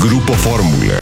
Grupo Fórmula.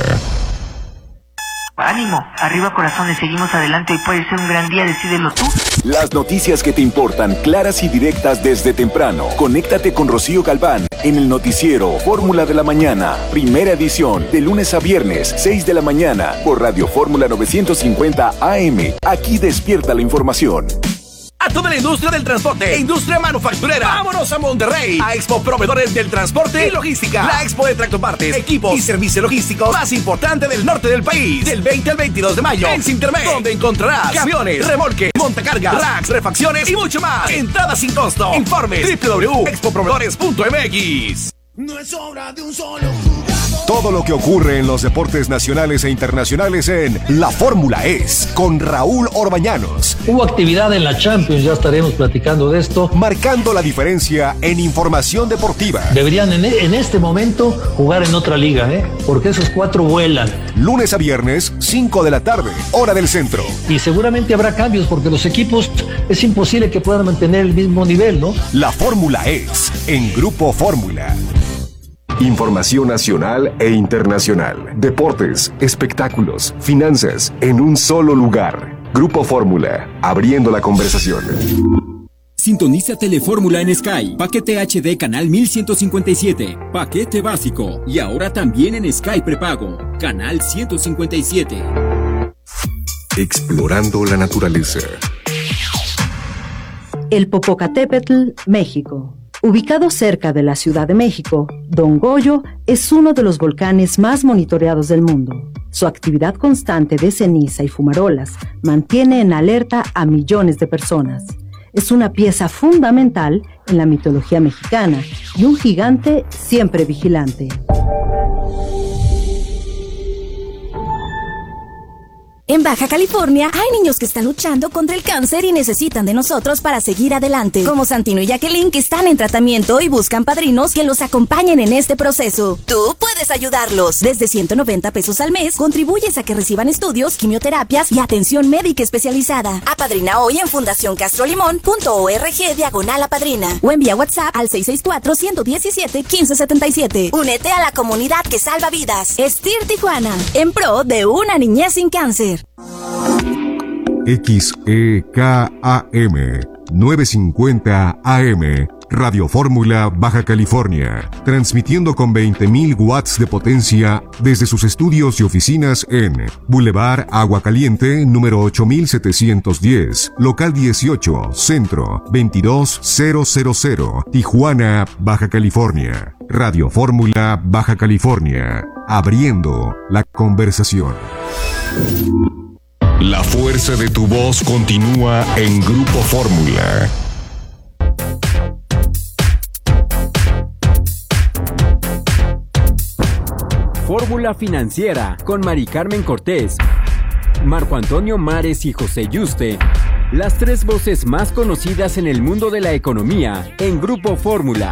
Ánimo, arriba corazones, seguimos adelante, hoy puede ser un gran día, decídelo tú. Las noticias que te importan, claras y directas desde temprano. Conéctate con Rocío Galván en el noticiero Fórmula de la Mañana, primera edición, de lunes a viernes, 6 de la mañana, por Radio Fórmula 950 AM. Aquí despierta la información. A toda la industria del transporte e industria manufacturera, vámonos a Monterrey, a Expo Proveedores del Transporte y Logística, la expo de tractopartes, equipos y servicios logísticos más importante del norte del país, del 20 al 22 de mayo, en Sintermex, donde encontrarás camiones, remolques, montacargas, racks, refacciones y mucho más. Entrada sin costo. Informes www.expoproveedores.mx. No es obra de un solo jugador. Todo lo que ocurre en los deportes nacionales e internacionales en La Fórmula Es, con Raúl Orbañanos. Hubo actividad en la Champions, ya estaremos platicando de esto. Marcando la diferencia en información deportiva. Deberían en este momento jugar en otra liga, porque esos 4 vuelan. Lunes a viernes, 5 de la tarde, hora del centro. Y seguramente habrá cambios porque los equipos es imposible que puedan mantener el mismo nivel, ¿no? La Fórmula Es, en Grupo Fórmula. Información nacional e internacional, deportes, espectáculos, finanzas, en un solo lugar. Grupo Fórmula, abriendo la conversación. Sintoniza Telefórmula en Sky, paquete HD canal 1157, paquete básico y ahora también en Sky prepago, canal 157. Explorando la naturaleza. El Popocatépetl, México. Ubicado cerca de la Ciudad de México, Don Goyo es uno de los volcanes más monitoreados del mundo. Su actividad constante de ceniza y fumarolas mantiene en alerta a millones de personas. Es una pieza fundamental en la mitología mexicana y un gigante siempre vigilante. En Baja California hay niños que están luchando contra el cáncer y necesitan de nosotros para seguir adelante, como Santino y Jacqueline, que están en tratamiento y buscan padrinos que los acompañen en este proceso. Tú puedes ayudarlos. Desde 190 pesos al mes, contribuyes a que reciban estudios, quimioterapias y atención médica especializada. Apadrina hoy en fundacioncastrolimón.org/apadrina o envía WhatsApp al 664-117-1577. Únete a la comunidad que salva vidas. STIR Tijuana, en pro de una niñez sin cáncer. XEKAM 950 AM, Radio Fórmula Baja California, transmitiendo con 20.000 watts de potencia desde sus estudios y oficinas en Boulevard Agua Caliente, número 8710, local 18, centro 22000, Tijuana, Baja California. Radio Fórmula Baja California, abriendo la conversación. La fuerza de tu voz continúa en Grupo Fórmula. Fórmula Financiera con Mari Carmen Cortés, Marco Antonio Mares y José Yuste. Las 3 voces más conocidas en el mundo de la economía en Grupo Fórmula.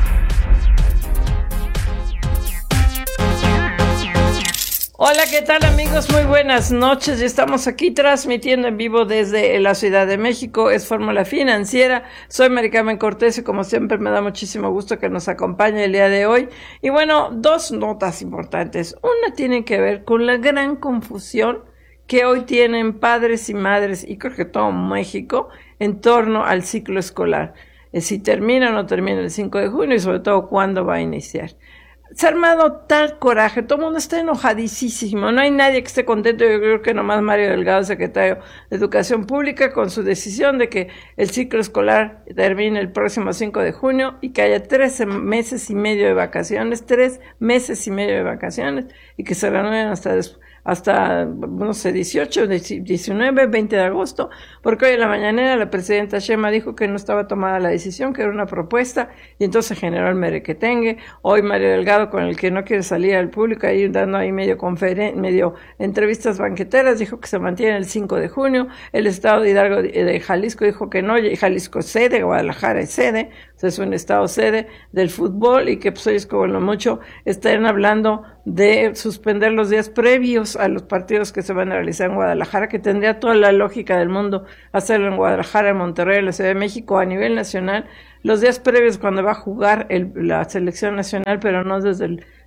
Hola, ¿qué tal amigos? Muy buenas noches. Ya estamos aquí transmitiendo en vivo desde la Ciudad de México. Es Fórmula Financiera. Soy Mari Carmen Cortés y como siempre me da muchísimo gusto que nos acompañe el día de hoy. Y bueno, 2 notas importantes. Una tiene que ver con la gran confusión que hoy tienen padres y madres, y creo que todo México, en torno al ciclo escolar. Si termina o no termina el 5 de junio y sobre todo cuándo va a iniciar. Se ha armado tal coraje, todo el mundo está enojadísimo, no hay nadie que esté contento. Yo creo que nomás Mario Delgado, secretario de Educación Pública, con su decisión de que el ciclo escolar termine el próximo 5 de junio y que haya 13 meses y medio de vacaciones, 3 meses y medio de vacaciones, y que se renueven hasta, no sé, 18, 19, 20 de agosto, porque hoy en la mañanera la presidenta Sheinbaum dijo que no estaba tomada la decisión, que era una propuesta, y entonces generó el merequetengue. Hoy Mario Delgado, con el que no quiere salir al público, ahí dando ahí medio entrevistas banqueteras, dijo que se mantiene el 5 de junio, el estado de Hidalgo de Jalisco dijo que no, y Jalisco es sede, Guadalajara es sede, o sea, es un estado sede del fútbol, y que pues ellos como lo mucho están hablando de suspender los días previos a los partidos que se van a realizar en Guadalajara, que tendría toda la lógica del mundo hacerlo en Guadalajara, en Monterrey, en la Ciudad de México, a nivel nacional, los días previos cuando va a jugar la selección nacional, pero no desde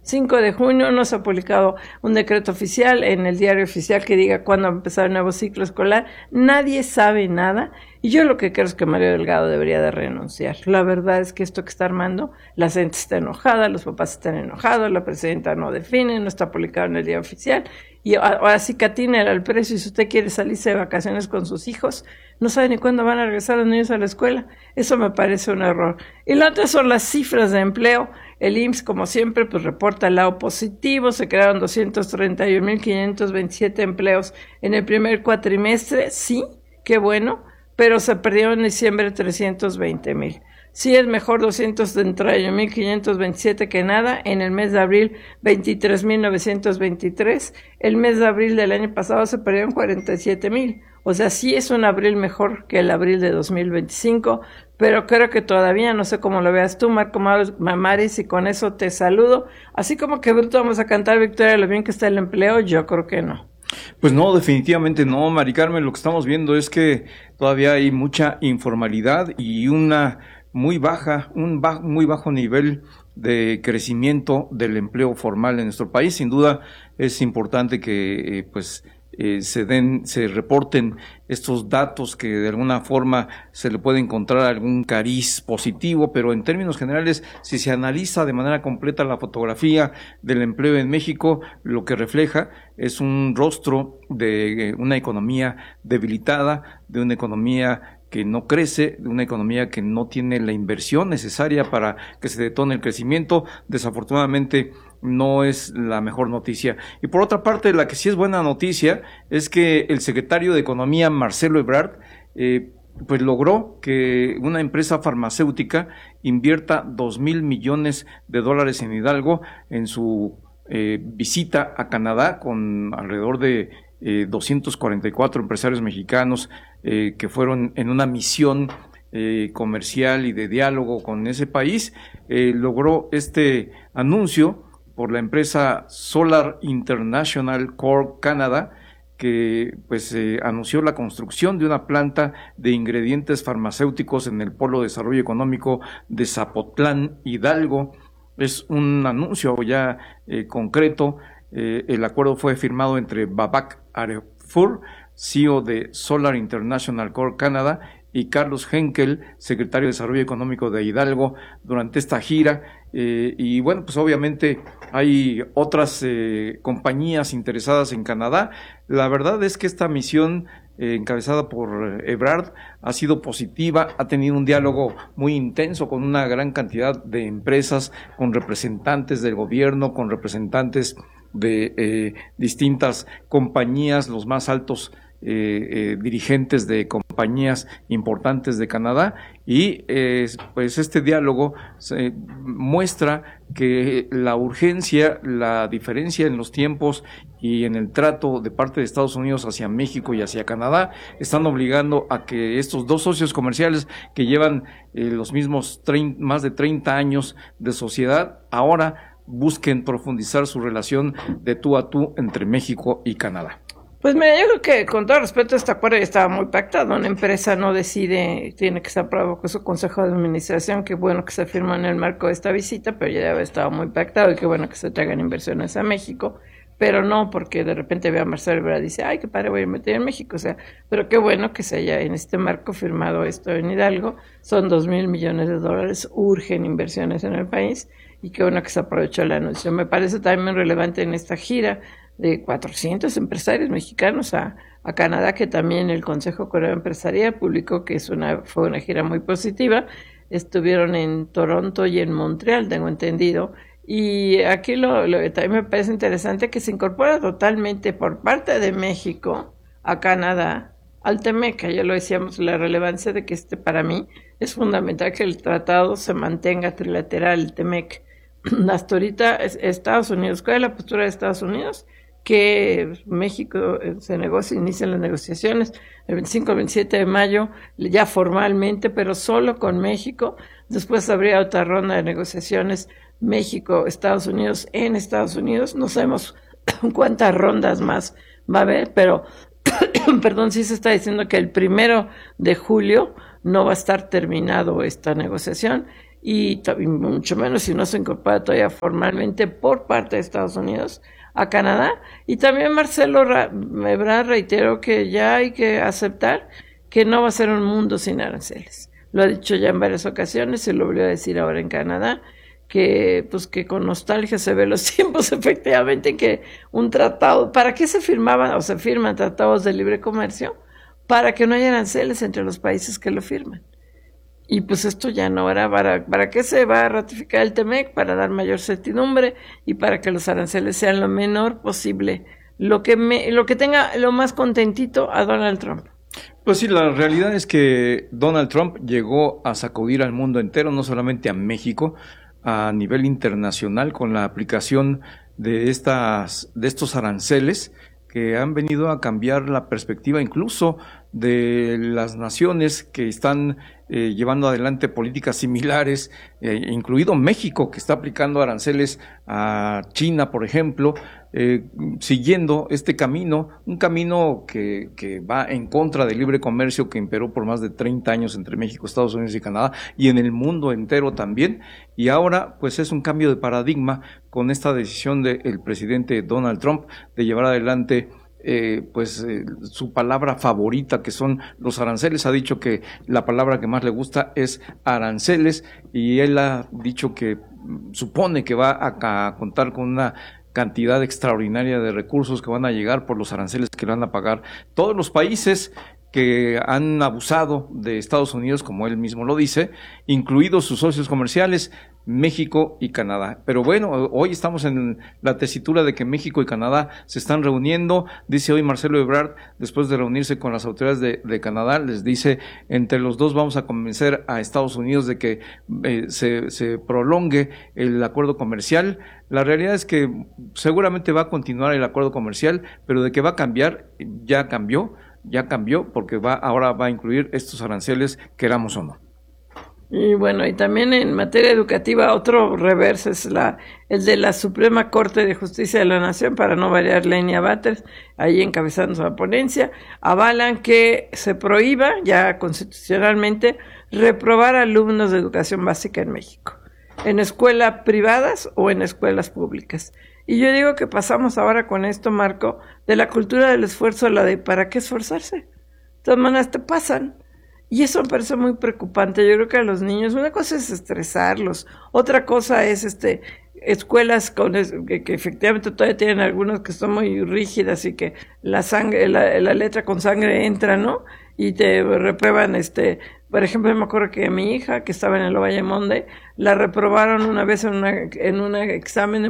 5 de junio, no se ha publicado un decreto oficial en el diario oficial que diga cuándo va a empezar el nuevo ciclo escolar. Nadie sabe nada. Y yo lo que creo es que Mario Delgado debería de renunciar. La verdad es que esto que está armando, la gente está enojada, los papás están enojados, la presidenta no define, no está publicado en el diario oficial. Y ahora sí catina el precio, y si usted quiere salirse de vacaciones con sus hijos, no sabe ni cuándo van a regresar los niños a la escuela. Eso me parece un error. Y la otra son las cifras de empleo. El IMSS, como siempre, pues reporta el lado positivo. Se crearon 231.527 empleos en el primer cuatrimestre. Sí, qué bueno, pero se perdieron en diciembre 320.000. Sí es mejor 231.527 que nada. En el mes de abril, 23.923. El mes de abril del año pasado se perdieron 47.000. O sea, sí es un abril mejor que el abril de 2025, pero creo que todavía, no sé cómo lo veas tú, Marco Mamaris, y con eso te saludo. Así como que bruto vamos a cantar victoria lo bien que está el empleo, yo creo que no. Pues no, definitivamente no, Mari Carmen. Lo que estamos viendo es que todavía hay mucha informalidad y un muy bajo nivel de crecimiento del empleo formal en nuestro país. Sin duda es importante que se reporten estos datos, que de alguna forma se le puede encontrar algún cariz positivo, pero en términos generales, si se analiza de manera completa la fotografía del empleo en México, lo que refleja es un rostro de una economía debilitada, de una economía que no crece, de una economía que no tiene la inversión necesaria para que se detone el crecimiento. Desafortunadamente no es la mejor noticia. Y por otra parte, la que sí es buena noticia es que el secretario de Economía, Marcelo Ebrard, pues logró que una empresa farmacéutica invierta $2,000 millones en Hidalgo en su visita a Canadá, con alrededor de 244 empresarios mexicanos que fueron en una misión comercial y de diálogo con ese país. Logró este anuncio por la empresa Solar International Corp Canada, que pues anunció la construcción de una planta de ingredientes farmacéuticos en el Polo de Desarrollo Económico de Zapotlán, Hidalgo. Es un anuncio ya concreto. El acuerdo fue firmado entre Babak Arefur, CEO de Solar International Corp Canada, y Carlos Henkel, secretario de Desarrollo Económico de Hidalgo, durante esta gira. Y bueno, pues obviamente hay otras compañías interesadas en Canadá. La verdad es que esta misión encabezada por Ebrard ha sido positiva, ha tenido un diálogo muy intenso con una gran cantidad de empresas, con representantes del gobierno, con representantes de distintas compañías, los más altos dirigentes de compañías importantes de Canadá, y pues este diálogo muestra que la urgencia, la diferencia en los tiempos y en el trato de parte de Estados Unidos hacia México y hacia Canadá están obligando a que estos dos socios comerciales que llevan los mismos más de 30 años de sociedad ahora busquen profundizar su relación de tú a tú entre México y Canadá. Pues mira, yo creo que con todo respeto este acuerdo ya estaba muy pactado. Una empresa no decide, tiene que estar aprobado con su consejo de administración. Qué bueno que se firmó en el marco de esta visita, pero ya había estado muy pactado, y qué bueno que se traigan inversiones a México, pero no porque de repente vea a Marcelo Ebrard y dice, ay, qué padre, voy a meter en México. O sea, pero qué bueno que se haya en este marco firmado esto en Hidalgo. Son $2,000 millones, urgen inversiones en el país, y qué bueno que se aprovechó el anuncio. Me parece también relevante en esta gira de 400 empresarios mexicanos a Canadá, que también el Consejo Coreano Empresarial publicó que fue una gira muy positiva. Estuvieron en Toronto y en Montreal, tengo entendido. Y aquí también me parece interesante que se incorpora totalmente por parte de México a Canadá al TEMEC. Ya lo decíamos, la relevancia de que para mí es fundamental que el tratado se mantenga trilateral, el TEMEC. Hasta ahorita Estados Unidos, ¿cuál es la postura de Estados Unidos? Que México inician las negociaciones el 25 al 27 de mayo, ya formalmente, pero solo con México. Después habría otra ronda de negociaciones México, Estados Unidos, en Estados Unidos. No sabemos cuántas rondas más va a haber, pero perdón, sí se está diciendo que el 1 de julio no va a estar terminado esta negociación, y mucho menos si no se incorpora todavía formalmente por parte de Estados Unidos a Canadá. Y también Marcelo Ebrard reiteró que ya hay que aceptar que no va a ser un mundo sin aranceles. Lo ha dicho ya en varias ocasiones, se lo volvió a decir ahora en Canadá, que pues que con nostalgia se ve los tiempos efectivamente que un tratado, ¿para qué se firmaban o se firman tratados de libre comercio? Para que no haya aranceles entre los países que lo firman. Y pues esto ya no era para qué se va a ratificar el TEMEC, para dar mayor certidumbre y para que los aranceles sean lo menor posible, lo que tenga lo más contentito a Donald Trump. Pues sí, la realidad es que Donald Trump llegó a sacudir al mundo entero, no solamente a México, a nivel internacional, con la aplicación de estos aranceles que han venido a cambiar la perspectiva incluso de las naciones que están llevando adelante políticas similares, incluido México, que está aplicando aranceles a China, por ejemplo, siguiendo este camino, un camino que va en contra del libre comercio que imperó por más de 30 años entre México, Estados Unidos y Canadá, y en el mundo entero también. Y ahora, pues es un cambio de paradigma con esta decisión del presidente Donald Trump de llevar adelante su palabra favorita, que son los aranceles. Ha dicho que la palabra que más le gusta es aranceles, y él ha dicho que supone que va a contar con una cantidad extraordinaria de recursos que van a llegar por los aranceles que le van a pagar todos los países que han abusado de Estados Unidos, como él mismo lo dice, incluidos sus socios comerciales, México y Canadá. Pero bueno, hoy estamos en la tesitura de que México y Canadá se están reuniendo. Dice hoy Marcelo Ebrard, después de reunirse con las autoridades de Canadá, les dice, entre los dos vamos a convencer a Estados Unidos de que se prolongue el acuerdo comercial. La realidad es que seguramente va a continuar el acuerdo comercial, pero de que va a cambiar, ya cambió, porque ahora va a incluir estos aranceles, queramos o no. Y bueno, y también en materia educativa, otro reverso es el de la Suprema Corte de Justicia de la Nación, para no variar, Lenia Batres, ahí encabezando su ponencia, avalan que se prohíba ya constitucionalmente reprobar alumnos de educación básica en México, en escuelas privadas o en escuelas públicas. Y yo digo que pasamos ahora con esto, Marco, de la cultura del esfuerzo a la de ¿para qué esforzarse? De todas maneras te pasan. Y eso me parece muy preocupante. Yo creo que a los niños, una cosa es estresarlos, otra cosa es escuelas que efectivamente todavía tienen algunas que son muy rígidas y que la letra con sangre entra, ¿no? Y te reprueban, por ejemplo, me acuerdo que mi hija, que estaba en el Ovalle Monde, la reprobaron una vez en un examen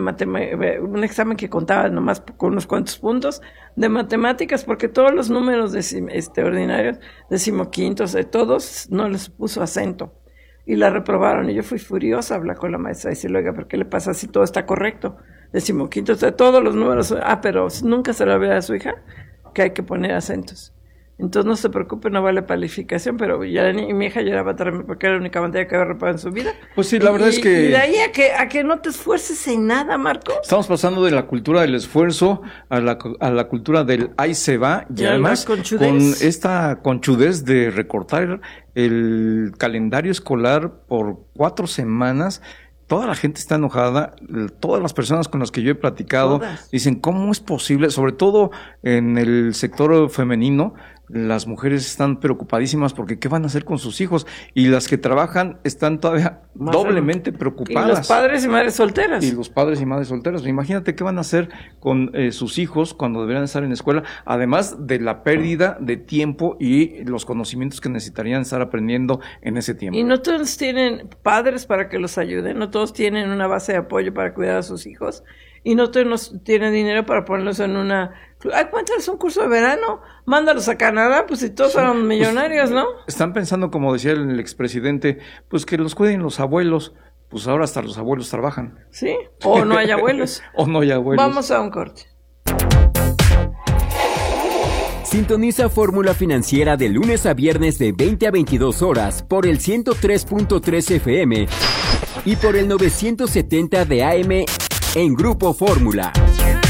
un examen que contaba nomás con unos cuantos puntos de matemáticas, porque todos los números ordinarios, decimoquintos, de todos, no les puso acento. Y la reprobaron, y yo fui furiosa a hablar con la maestra y decirle, oiga, ¿por qué le pasa si todo está correcto? Decimoquintos, de todos los números, pero nunca se lo ve a su hija, que hay que poner acentos. Entonces no se preocupe, no vale calificación, pero ya mi hija lloraba porque era la única materia que había reparado en su vida. Pues sí, la verdad es que... Y de ahí a que no te esfuerces en nada, Marco. Estamos pasando de la cultura del esfuerzo a la cultura del ahí se va, y además con esta conchudez de recortar el calendario escolar por 4 semanas. Toda la gente está enojada, todas las personas con las que yo he platicado dicen, ¿cómo es posible? Sobre todo en el sector femenino, las mujeres están preocupadísimas porque ¿qué van a hacer con sus hijos? Y las que trabajan están todavía doblemente preocupadas. Y los padres y madres solteras. Imagínate qué van a hacer con sus hijos cuando deberían estar en escuela, además de la pérdida de tiempo y los conocimientos que necesitarían estar aprendiendo en ese tiempo. Y no todos tienen padres para que los ayuden, no todos tienen una base de apoyo para cuidar a sus hijos, y no todos tienen dinero para ponerlos en una... Ay, cuéntales un curso de verano, mándalos a Canadá, pues si todos fueron millonarios, ¿no? Están pensando, como decía el expresidente, pues que los cuiden los abuelos, pues ahora hasta los abuelos trabajan. Sí, o no hay abuelos. Vamos a un corte. Sintoniza Fórmula Financiera de lunes a viernes de 20 a 22 horas por el 103.3 FM y por el 970 de AM en Grupo Fórmula.